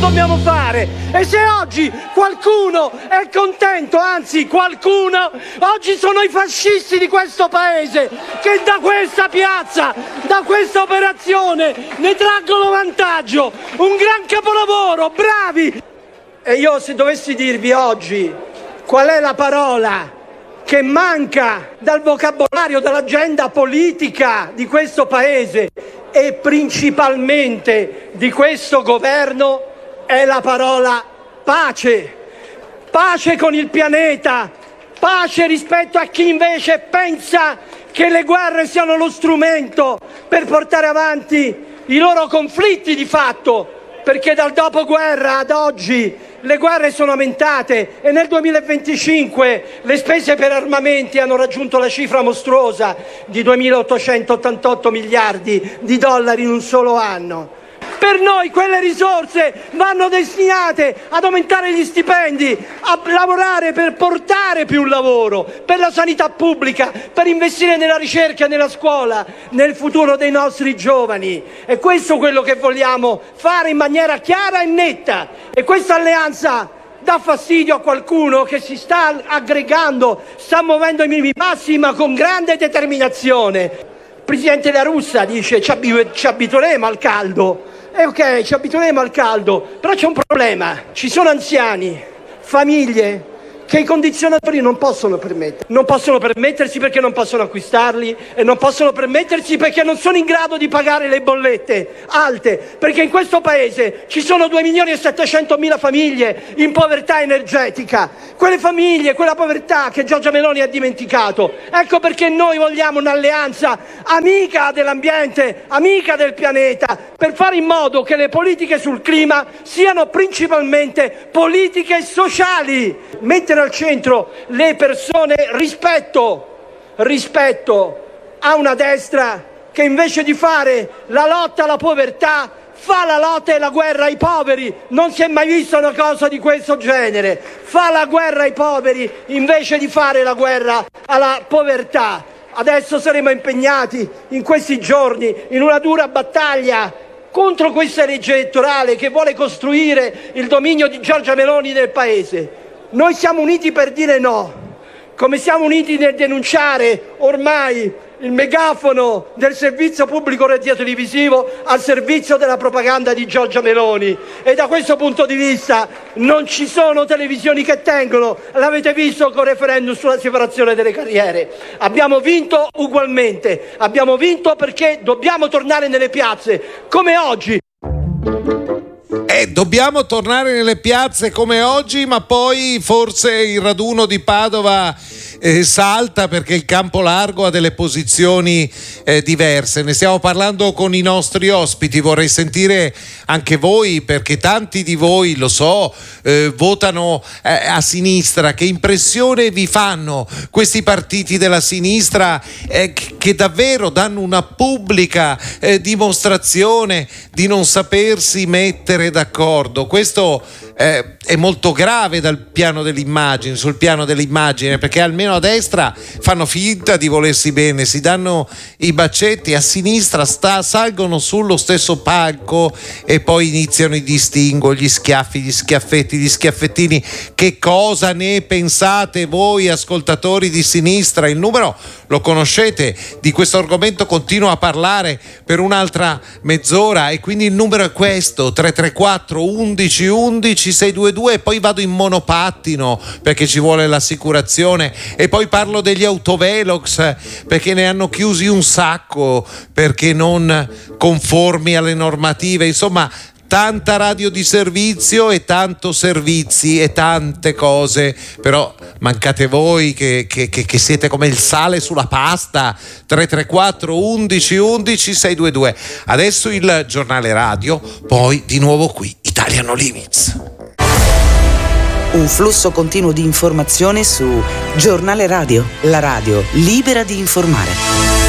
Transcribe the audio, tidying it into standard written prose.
dobbiamo fare. E se oggi qualcuno è contento, anzi qualcuno, oggi sono i fascisti di questo paese che da questa piazza, da questa operazione ne traggono vantaggio. Un gran capolavoro, bravi! E io, se dovessi dirvi oggi qual è la parola che manca dal vocabolario, dall'agenda politica di questo paese e principalmente di questo governo, è la parola pace. Pace con il pianeta, pace rispetto a chi invece pensa che le guerre siano lo strumento per portare avanti i loro conflitti di fatto, perché dal dopoguerra ad oggi le guerre sono aumentate e nel 2025 le spese per armamenti hanno raggiunto la cifra mostruosa di 2.888 miliardi di dollari in un solo anno. Per noi quelle risorse vanno destinate ad aumentare gli stipendi, a lavorare per portare più lavoro, per la sanità pubblica, per investire nella ricerca e nella scuola, nel futuro dei nostri giovani. E questo è quello che vogliamo fare in maniera chiara e netta. E questa alleanza dà fastidio a qualcuno che si sta aggregando, sta muovendo i minimi passi, ma con grande determinazione. Il presidente La Russa dice ci abitueremo al caldo. Ok, ci abitueremo al caldo, però c'è un problema. Ci sono anziani, famiglie che i condizionatori non possono permettere. Non possono permettersi perché non possono acquistarli e non possono permettersi perché non sono in grado di pagare le bollette alte, perché in questo paese ci sono 2.700.000 famiglie in povertà energetica. Quelle famiglie, quella povertà che Giorgia Meloni ha dimenticato. Ecco perché noi vogliamo un'alleanza amica dell'ambiente, amica del pianeta, per fare in modo che le politiche sul clima siano principalmente politiche sociali. Mettere al centro le persone, rispetto a una destra che invece di fare la lotta alla povertà fa la lotta e la guerra ai poveri. Non si è mai vista una cosa di questo genere. Fa la guerra ai poveri invece di fare la guerra alla povertà. Adesso saremo impegnati in questi giorni in una dura battaglia contro questa legge elettorale che vuole costruire il dominio di Giorgia Meloni nel paese. Noi siamo uniti per dire no, come siamo uniti nel denunciare ormai il megafono del servizio pubblico radiotelevisivo al servizio della propaganda di Giorgia Meloni. E da questo punto di vista non ci sono televisioni che tengono, l'avete visto con il referendum sulla separazione delle carriere. Abbiamo vinto ugualmente, abbiamo vinto perché dobbiamo tornare nelle piazze, come oggi. Dobbiamo tornare nelle piazze come oggi, ma poi forse il raduno di Padova salta perché il campo largo ha delle posizioni diverse. Ne stiamo parlando con i nostri ospiti. Vorrei sentire anche voi, perché tanti di voi, lo so, votano a sinistra. Che impressione vi fanno questi partiti della sinistra che davvero danno una pubblica dimostrazione di non sapersi mettere d'accordo? Questo è molto grave sul piano dell'immagine, perché almeno a destra fanno finta di volersi bene, si danno i bacetti, a sinistra salgono sullo stesso palco e poi iniziano i distinguo, gli schiaffi, gli schiaffetti, gli schiaffettini. Che cosa ne pensate voi, ascoltatori di sinistra? Il numero lo conoscete, di questo argomento continuo a parlare per un'altra mezz'ora e quindi il numero è questo: 334 11 11 622. E poi vado in monopattino perché ci vuole l'assicurazione, e poi parlo degli autovelox perché ne hanno chiusi un sacco perché non conformi alle normative. Insomma, tanta radio di servizio e tanto servizi e tante cose, però mancate voi che siete come il sale sulla pasta. 334 11 11 622. Adesso il giornale radio, poi di nuovo qui Italia No Limits. Un flusso continuo di informazione su Giornale Radio, la radio libera di informare.